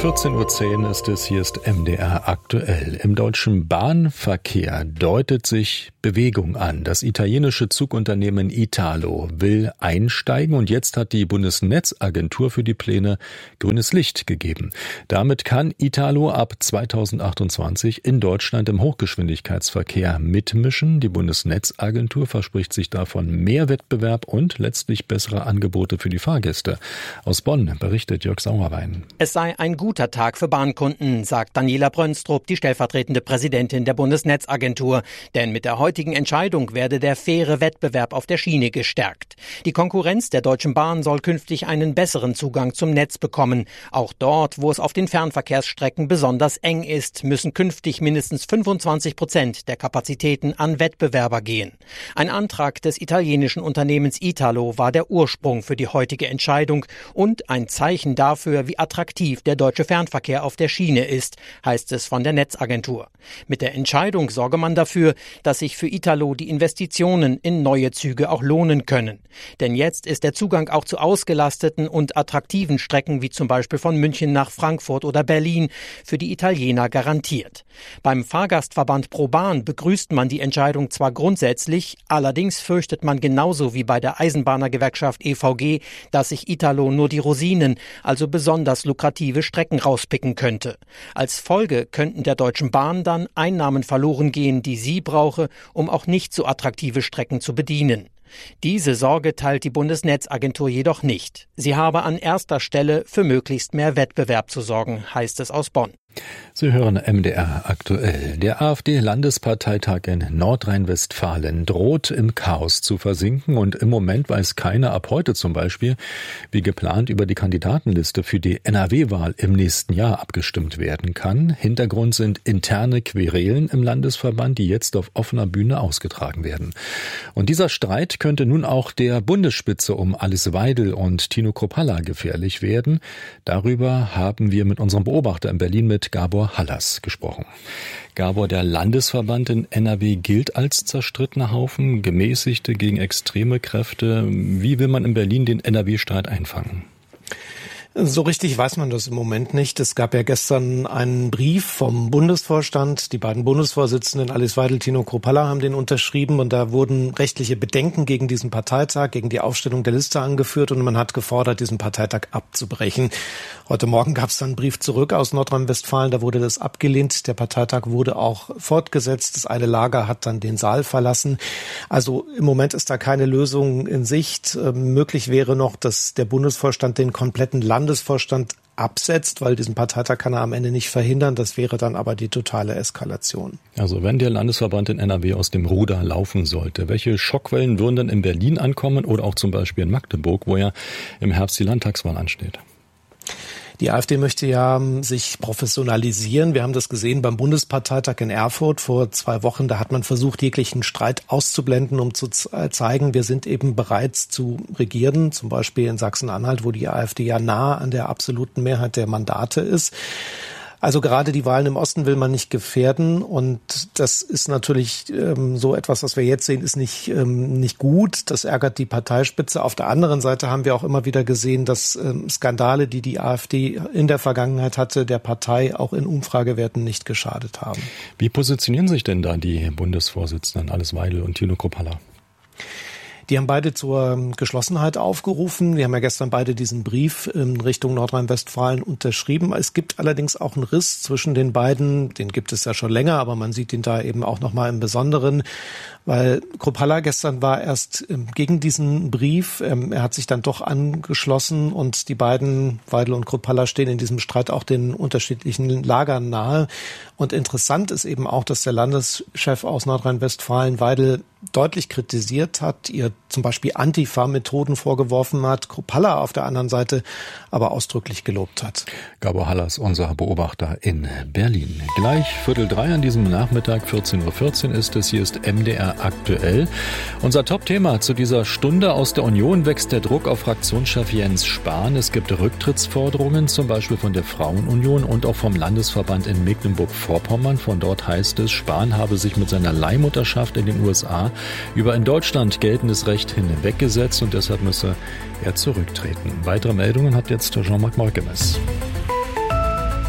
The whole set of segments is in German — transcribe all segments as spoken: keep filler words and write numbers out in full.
vierzehn Uhr zehn ist es, hier ist M D R aktuell. Im deutschen Bahnverkehr deutet sich Bewegung an. Das italienische Zugunternehmen Italo will einsteigen und jetzt hat die Bundesnetzagentur für die Pläne grünes Licht gegeben. Damit kann Italo ab zweitausendachtundzwanzig in Deutschland im Hochgeschwindigkeitsverkehr mitmischen. Die Bundesnetzagentur verspricht sich davon mehr Wettbewerb und letztlich bessere Angebote für die Fahrgäste. Aus Bonn berichtet Jörg Sauerwein. Es sei ein guter Tag für Bahnkunden, sagt Daniela Brönstrup, die stellvertretende Präsidentin der Bundesnetzagentur. Denn mit der heutigen Entscheidung werde der faire Wettbewerb auf der Schiene gestärkt. Die Konkurrenz der Deutschen Bahn soll künftig einen besseren Zugang zum Netz bekommen. Auch dort, wo es auf den Fernverkehrsstrecken besonders eng ist, müssen künftig mindestens fünfundzwanzig Prozent der Kapazitäten an Wettbewerber gehen. Ein Antrag des italienischen Unternehmens Italo war der Ursprung für die heutige Entscheidung und ein Zeichen dafür, wie attraktiv der deutsche Fernverkehr auf der Schiene ist, heißt es von der Netzagentur. Mit der Entscheidung sorge man dafür, dass sich für Italo die Investitionen in neue Züge auch lohnen können. Denn jetzt ist der Zugang auch zu ausgelasteten und attraktiven Strecken wie zum Beispiel von München nach Frankfurt oder Berlin für die Italiener garantiert. Beim Fahrgastverband ProBahn begrüßt man die Entscheidung zwar grundsätzlich, allerdings fürchtet man genauso wie bei der Eisenbahnergewerkschaft E V G, dass sich Italo nur die Rosinen, also besonders lukrative Strecken rauspicken könnte. Als Folge könnten der Deutschen Bahn dann Einnahmen verloren gehen, die sie brauche, um auch nicht so attraktive Strecken zu bedienen. Diese Sorge teilt die Bundesnetzagentur jedoch nicht. Sie habe an erster Stelle für möglichst mehr Wettbewerb zu sorgen, heißt es aus Bonn. Sie hören M D R aktuell. Der AfD-Landesparteitag in Nordrhein-Westfalen droht im Chaos zu versinken und im Moment weiß keiner, ab heute zum Beispiel, wie geplant über die Kandidatenliste für die N R W-Wahl im nächsten Jahr abgestimmt werden kann. Hintergrund sind interne Querelen im Landesverband, die jetzt auf offener Bühne ausgetragen werden. Und dieser Streit könnte nun auch der Bundesspitze um Alice Weidel und Tino Kruppalla gefährlich werden. Darüber haben wir mit unserem Beobachter in Berlin mit Gabor Hallas gesprochen. Gabor, der Landesverband in N R W gilt als zerstrittener Haufen, Gemäßigte gegen extreme Kräfte. Wie will man in Berlin den N R W-Streit einfangen? So richtig weiß man das im Moment nicht. Es gab ja gestern einen Brief vom Bundesvorstand. Die beiden Bundesvorsitzenden Alice Weidel, Tino Kruppalla haben den unterschrieben und da wurden rechtliche Bedenken gegen diesen Parteitag, gegen die Aufstellung der Liste angeführt und man hat gefordert, diesen Parteitag abzubrechen. Heute Morgen gab es dann einen Brief zurück aus Nordrhein-Westfalen, da wurde das abgelehnt. Der Parteitag wurde auch fortgesetzt. Das eine Lager hat dann den Saal verlassen. Also im Moment ist da keine Lösung in Sicht. Ähm, möglich wäre noch, dass der Bundesvorstand den kompletten Landesvorstand absetzt, weil diesen Parteitag kann er am Ende nicht verhindern. Das wäre dann aber die totale Eskalation. Also wenn der Landesverband in N R W aus dem Ruder laufen sollte, welche Schockwellen würden dann in Berlin ankommen oder auch zum Beispiel in Magdeburg, wo ja im Herbst die Landtagswahl ansteht? Die AfD möchte ja sich professionalisieren. Wir haben das gesehen beim Bundesparteitag in Erfurt vor zwei Wochen. Da hat man versucht, jeglichen Streit auszublenden, um zu zeigen, wir sind eben bereit zu regieren. Zum Beispiel in Sachsen-Anhalt, wo die AfD ja nah an der absoluten Mehrheit der Mandate ist. Also gerade die Wahlen im Osten will man nicht gefährden und das ist natürlich ähm, so etwas, was wir jetzt sehen, ist nicht ähm, nicht gut. Das ärgert die Parteispitze. Auf der anderen Seite haben wir auch immer wieder gesehen, dass ähm, Skandale, die die AfD in der Vergangenheit hatte, der Partei auch in Umfragewerten nicht geschadet haben. Wie positionieren sich denn da die Bundesvorsitzenden Alice Weidel und Tino Kruppalla? Die haben beide zur Geschlossenheit aufgerufen. Wir haben ja gestern beide diesen Brief in Richtung Nordrhein-Westfalen unterschrieben. Es gibt allerdings auch einen Riss zwischen den beiden. Den gibt es ja schon länger, aber man sieht ihn da eben auch nochmal im Besonderen. Weil Kruppalla gestern war erst gegen diesen Brief. Er hat sich dann doch angeschlossen und die beiden, Weidel und Kruppalla, stehen in diesem Streit auch den unterschiedlichen Lagern nahe. Und interessant ist eben auch, dass der Landeschef aus Nordrhein-Westfalen, Weidel, deutlich kritisiert hat, ihr zum Beispiel Antifa-Methoden vorgeworfen hat, Kruppalla auf der anderen Seite aber ausdrücklich gelobt hat. Gabor Hallas, unser Beobachter in Berlin. Gleich Viertel drei an diesem Nachmittag, vierzehn Uhr vierzehn ist es. Hier ist M D R aktuell. Unser Top-Thema zu dieser Stunde: Aus der Union wächst der Druck auf Fraktionschef Jens Spahn. Es gibt Rücktrittsforderungen, zum Beispiel von der Frauenunion und auch vom Landesverband in Mecklenburg-Vorpommern. Von dort heißt es, Spahn habe sich mit seiner Leihmutterschaft in den U S A über in Deutschland geltendes Recht hinweggesetzt und deshalb müsse er zurücktreten. Weitere Meldungen hat jetzt Jean-Marc Morgemes.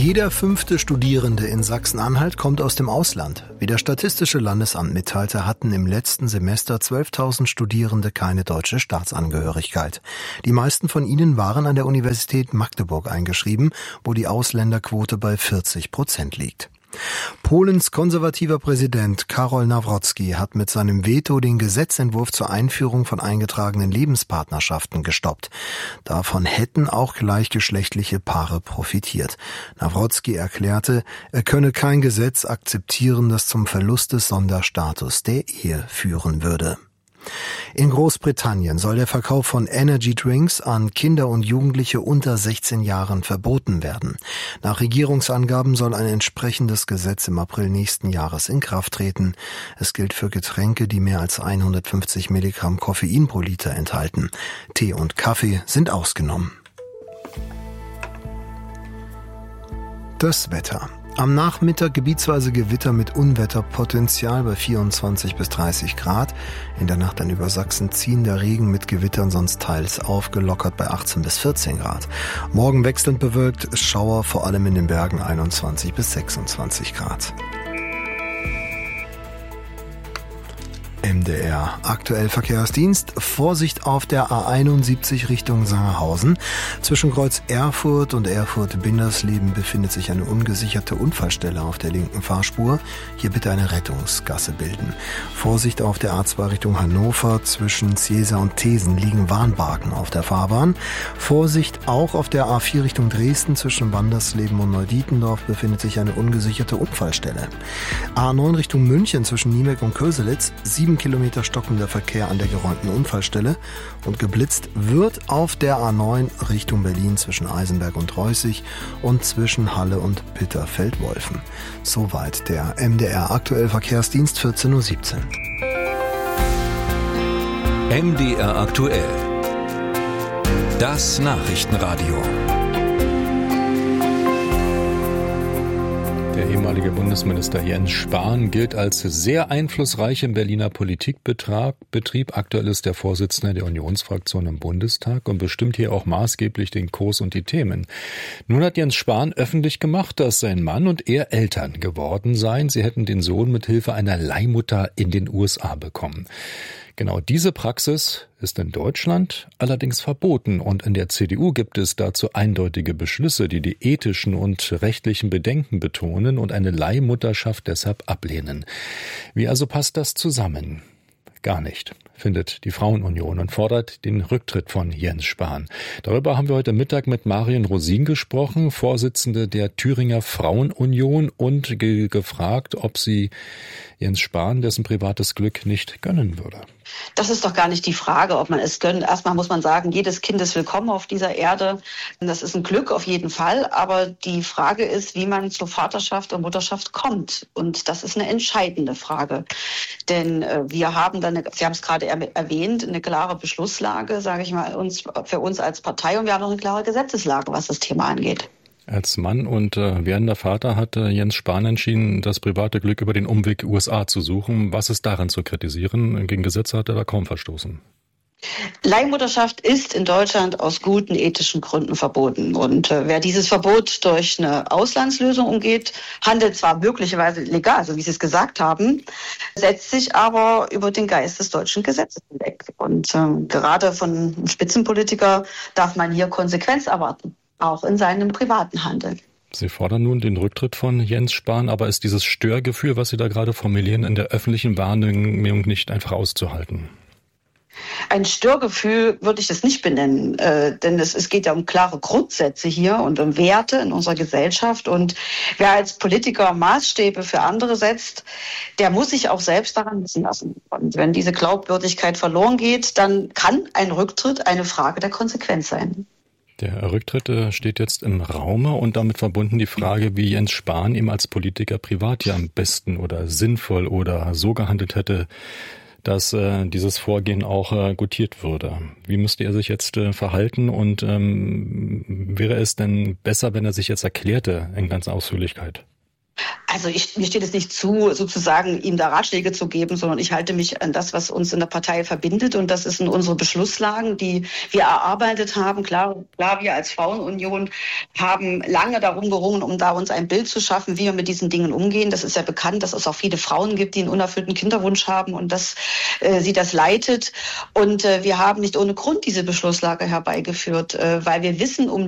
Jeder fünfte Studierende in Sachsen-Anhalt kommt aus dem Ausland. Wie das Statistische Landesamt mitteilte, hatten im letzten Semester zwölftausend Studierende keine deutsche Staatsangehörigkeit. Die meisten von ihnen waren an der Universität Magdeburg eingeschrieben, wo die Ausländerquote bei vierzig Prozent liegt. Polens konservativer Präsident Karol Nawrocki hat mit seinem Veto den Gesetzentwurf zur Einführung von eingetragenen Lebenspartnerschaften gestoppt. Davon hätten auch gleichgeschlechtliche Paare profitiert. Nawrocki erklärte, er könne kein Gesetz akzeptieren, das zum Verlust des Sonderstatus der Ehe führen würde. In Großbritannien soll der Verkauf von Energy Drinks an Kinder und Jugendliche unter sechzehn Jahren verboten werden. Nach Regierungsangaben soll ein entsprechendes Gesetz im April nächsten Jahres in Kraft treten. Es gilt für Getränke, die mehr als hundertfünfzig Milligramm Koffein pro Liter enthalten. Tee und Kaffee sind ausgenommen. Das Wetter. Am Nachmittag gebietsweise Gewitter mit Unwetterpotenzial bei vierundzwanzig bis dreißig Grad. In der Nacht dann über Sachsen ziehender Regen mit Gewittern, sonst teils aufgelockert bei achtzehn bis vierzehn Grad. Morgen wechselnd bewölkt, Schauer vor allem in den Bergen einundzwanzig bis sechsundzwanzig Grad. M D R aktuell Verkehrsdienst. Vorsicht auf der A einundsiebzig Richtung Sangerhausen. Zwischen Kreuz Erfurt und Erfurt-Bindersleben befindet sich eine ungesicherte Unfallstelle auf der linken Fahrspur. Hier bitte eine Rettungsgasse bilden. Vorsicht auf der A zwei Richtung Hannover. Zwischen Ziesa und Thesen liegen Warnbarken auf der Fahrbahn. Vorsicht auch auf der A vier Richtung Dresden. Zwischen Wandersleben und Neudietendorf befindet sich eine ungesicherte Unfallstelle. A neun Richtung München zwischen Niemek und Köselitz. Sieben Kilometer stockender Verkehr an der geräumten Unfallstelle und geblitzt wird auf der A neun Richtung Berlin zwischen Eisenberg und Reußig und zwischen Halle und Bitterfeld-Wolfen. Soweit der M D R aktuell Verkehrsdienst vierzehn Uhr siebzehn. M D R aktuell. Das Nachrichtenradio. Der ehemalige Bundesminister Jens Spahn gilt als sehr einflussreich im Berliner Politikbetrieb. Aktuell ist er Vorsitzender der Unionsfraktion im Bundestag und bestimmt hier auch maßgeblich den Kurs und die Themen. Nun hat Jens Spahn öffentlich gemacht, dass sein Mann und er Eltern geworden seien. Sie hätten den Sohn mit Hilfe einer Leihmutter in den U S A bekommen. Genau diese Praxis ist in Deutschland allerdings verboten und in der C D U gibt es dazu eindeutige Beschlüsse, die die ethischen und rechtlichen Bedenken betonen und eine Leihmutterschaft deshalb ablehnen. Wie also passt das zusammen? Gar nicht, findet die Frauenunion und fordert den Rücktritt von Jens Spahn. Darüber haben wir heute Mittag mit Marion Rosin gesprochen, Vorsitzende der Thüringer Frauenunion, und ge- gefragt, ob sie Jens Spahn dessen privates Glück nicht gönnen würde. Das ist doch gar nicht die Frage, ob man es gönnt. Erstmal muss man sagen, jedes Kind ist willkommen auf dieser Erde. Das ist ein Glück auf jeden Fall. Aber die Frage ist, wie man zur Vaterschaft und Mutterschaft kommt. Und das ist eine entscheidende Frage. Denn äh, wir haben dann, eine, Sie haben es gerade er- erwähnt, eine klare Beschlusslage, sage ich mal, uns, für uns als Partei. Und wir haben auch eine klare Gesetzeslage, was das Thema angeht. Als Mann und äh, werdender Vater hat äh, Jens Spahn entschieden, das private Glück über den Umweg U S A zu suchen. Was ist daran zu kritisieren? Gegen Gesetze hat er da kaum verstoßen. Leihmutterschaft ist in Deutschland aus guten ethischen Gründen verboten. Und äh, wer dieses Verbot durch eine Auslandslösung umgeht, handelt zwar möglicherweise legal, also wie Sie es gesagt haben, setzt sich aber über den Geist des deutschen Gesetzes hinweg. Und äh, gerade von einem Spitzenpolitiker darf man hier Konsequenz erwarten, auch in seinem privaten Handeln. Sie fordern nun den Rücktritt von Jens Spahn, aber ist dieses Störgefühl, was Sie da gerade formulieren, in der öffentlichen Wahrnehmung nicht einfach auszuhalten? Ein Störgefühl würde ich das nicht benennen, äh, denn es, es geht ja um klare Grundsätze hier und um Werte in unserer Gesellschaft. Und wer als Politiker Maßstäbe für andere setzt, der muss sich auch selbst daran messen lassen. Und wenn diese Glaubwürdigkeit verloren geht, dann kann ein Rücktritt eine Frage der Konsequenz sein. Der Rücktritt steht jetzt im Raume und damit verbunden die Frage, wie Jens Spahn ihm als Politiker privat ja am besten oder sinnvoll oder so gehandelt hätte, dass äh, dieses Vorgehen auch äh, gutiert würde. Wie müsste er sich jetzt äh, verhalten und ähm, wäre es denn besser, wenn er sich jetzt erklärte in ganzer Ausführlichkeit? Also ich, mir steht es nicht zu, sozusagen ihm da Ratschläge zu geben, sondern ich halte mich an das, was uns in der Partei verbindet. Und das sind unsere Beschlusslagen, die wir erarbeitet haben. Klar, klar, wir als Frauenunion haben lange darum gerungen, um da uns ein Bild zu schaffen, wie wir mit diesen Dingen umgehen. Das ist ja bekannt, dass es auch viele Frauen gibt, die einen unerfüllten Kinderwunsch haben und dass äh, sie das leitet. Und äh, wir haben nicht ohne Grund diese Beschlusslage herbeigeführt, äh, weil wir wissen um